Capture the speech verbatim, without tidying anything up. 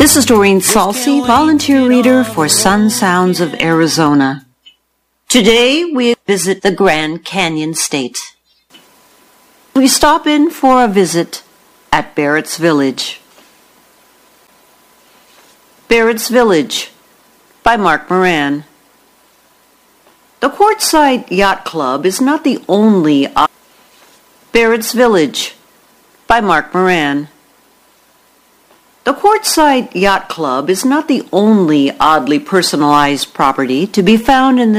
This is Doreen Salsi, volunteer reader for Sun Sounds of Arizona. Today we visit the Grand Canyon State. We stop in for a visit at Barrett's Village. Barrett's Village by Mark Moran. The Quartzsite Yacht Club is not the only... Barrett's Village by Mark Moran. The Quartzsite Yacht Club is not the only oddly personalized property to be found in the